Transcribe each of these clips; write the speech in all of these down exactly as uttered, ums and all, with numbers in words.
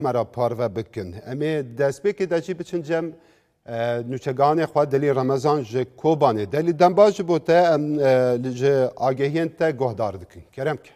مرا پارو بکن امی دست بکی دچی بچن جم نوچگان خود دلی رمضان ج کوبانه دلی دنباج بوده ام ج آگهین تا گهدار دکن کرم که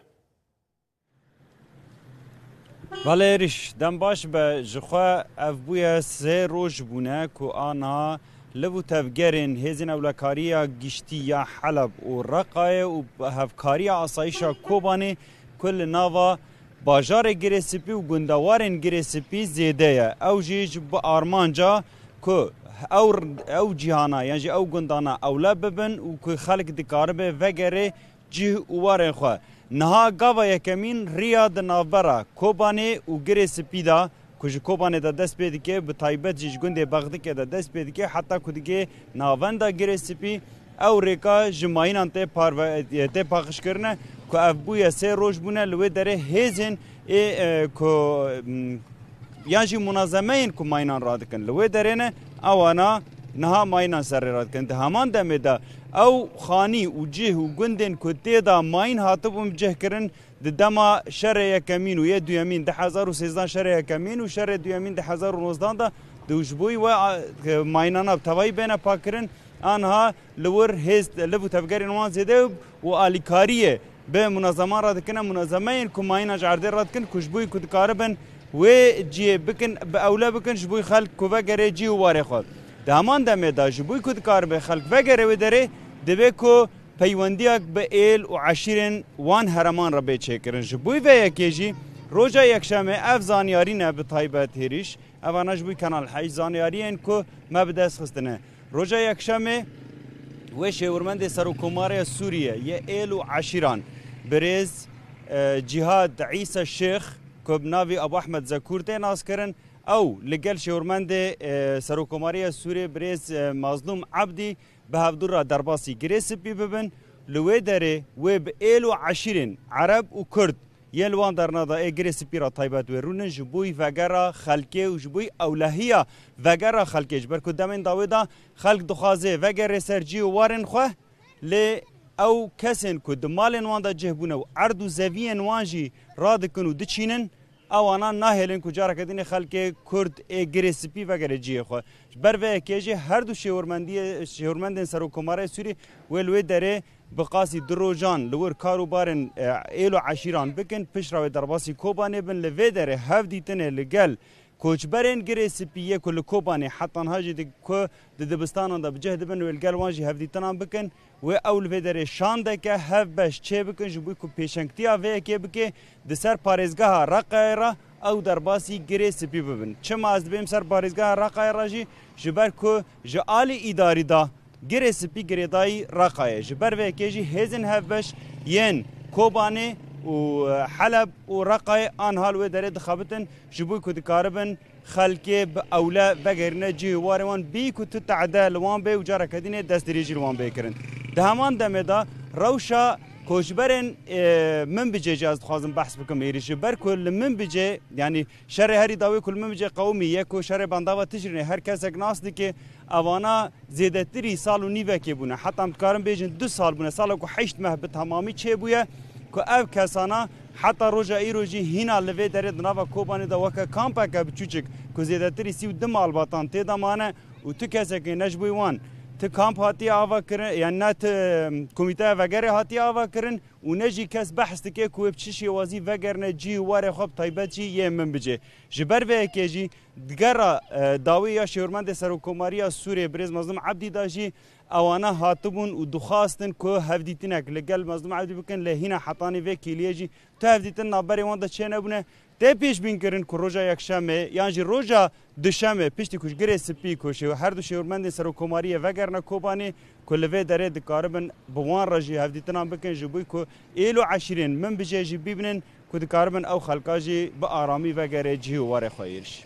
ولی ریش دنباش به جخوا افبوی سه روز بونه که آنها لبو تفگرین هزین اولکاریا گشتی یا حلب و رقای و هفکاریا آسایشا کوبانه کل ناوا باجار گریسپی و گندوارن گریسپی زیده او جیج با آرمانجا که او او جهانا یعنی او گندانا اولا ببن و که خلق دکاربه وگره جه اوارن خواه نها گاوا یکمین ریاد نابرا کوبانه و گریسپی دا کج کوبانه دا دست پیدا که به تایبت جیج گنده بغدی که دا دست پیدا که حتی کدیگه ناوندا گریسپی او ریکا جماینان ته پارو ته پاخش کرنه که اف بویا سه روز بونه لوی داره هزین ای که یعنی منظمه این که ماینان راد کن لوی داره نه آوانا نها ماینان سر راد کن همان دمه دا او خانی و جه و گندن که تیدا ماین هاتبم جه کرن دما شر یکمین و یه دویمین ده هزار و سیزده شر یکمین و شر دویمین ده هزار و نوزدان دا دوشبوی و ماینان اب توایی بین پاکرن آنها لور هست لبو تفکر نوان زده و آلیکاریه به منظمه را دکنه منظمه این که ماین جارده را دکن کشبوی کد کاربن و جی بکن به اولا بکن جبوی خلق کو وگره جی و واره خود دامان دمه دا جبوی کد کاربه خلق وگره و داره دبه کو پیوندیک به ایل و عشیرن وان هرمان را به چه کرن جبوی و یکی جی روزا یک شمه اف زانیاری نه به تایبت هریش اوانش بوی کانال حی زانیاری این که ما به دست خستنه روزا یک شمه و شورمند سروکمار سوریه یه ایل و عشیران برز جهاد عیسی الشیخ که بناوی ابو احمد زکور ده ناس کرن او لگل شورمند سروکماری سوریه برز مظلوم عبدی به هفدور را درباسی گریسپی ببن لوی داره و به ایل و عشیرین عرب و کرد یه لوان در نادا ای گریسپی را تایبت و رونن جبوی وگرا خلکه و جبوی اولهیا وگرا خلکه جبر که دمین داویدا خلق دخوازه وگر سرجی و وارن خواه لی او کسین که دمالن وان دا جهبونه و عرض و زوین وانجی را دکن و دچینن او آنها ناهلن که جارا کدین خلک کرد ای گریسپی وگر جیه خواه بر و اکیجی هر دو شهورمندی شهورمندن سروکماره سوری ولوی داره بقاسی دروجان لور کاروبارن ایلو عشیران بکن پیش راوی درباسی کوبانه بن لوی داره هف دیتنه لگل کوچبرن گریسپیه کل کوبانه حتی هاجی دی که دبستانان دا بجهد بن و لگل وانجی هف دیتنان بکن و اول وی داره شانده که هف بش چه بکن جبوی که پیشنگتی آوه که بکن دسر پارزگاه رقای را او درباسی گریسپی ببن چه ما از بیم سر پارزگاه رقای را جی جبر که جعال اداری دا گریسپی گریدای رقای جبر و کیجی هزن هفبش ین کوبانه و حلب و رقای آنها و داره دخابتن جبوی کد کاربن خلکی به اولا بگرنه جی واروان بی کد تعدا لوان بی و جارا کدینه دست ریجی لوان بی کرن ده همان دمه دا روشا کوچبرن من بجه جاز خوازم بحث بکم ایریش بر کل من بجه یعنی شر هری داوی کل من بجه قومی یک و شر بنداوا تجرنه هر کس اک ناس دی که اوانا زیده تری سال و نیوه که بونه حتی هم کارم بیجن دو سال بونه سال که حشت مه به تمامی چه بویه که او کسانا حتی روژا ای روژی هینا لوی داره دناوا کوبانی دا وکا کامپا که بچوچک که زیده تری سی و دم آلباتان تیدا مانه و تو کسی که نجبوی وان تو کامپ هاتی آوا کرن یعنی نه تو کمیته وگره هاتی آوا کرن و نجی کس بحث که کوب چشی وازی وگرنه جی واره خوب تایبت جی یه من بجه جبر و که جی دیگر داوی یا شورمند سروکماری سوریه برز مظلوم عبدی داشی اوانا هاتبون و دخواستن که هفدیتنک لگل مظلوم عبدی بکن لهینا حطانی و کلیه جی تو هفدیتن نابری وان دا چه نبونه ته پیش بین کرن که روزا یک شمه یعنی روزا دو شمه پیشتی کش گریسپی کشه و هر دو شهورمند سروکماری وگرنه کوبانی کلوه داره دکاربن بوان راجی هفدیتنان بکن جبوی که ایلو عشرین من بجه جی ببینن که دکاربن او خلقاجی با آرامی وگره جی و واره خواهیرش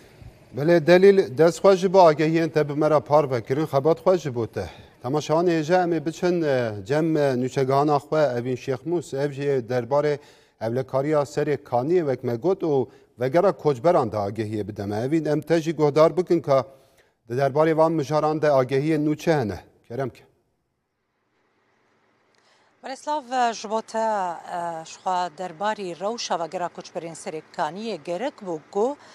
بله دلیل دست خواهش با آگهی انت بمرا پار بکرین خبات خواهش بوده تماشاان ایجا امی بچن جم نوچگان آخواه اوین شیخ موس اوجی درباره اولکاریا سری کانی وکمه گوت و وگرا کوچبران دا آگهی بدمه اوین امتجی گهدار بکن که درباره وان مجاران دا آگهی نوچه هنه کرم که برسلاو جبوتا شخوا درباری روشا وگرا کوچبرین سری کانی گرک بو گو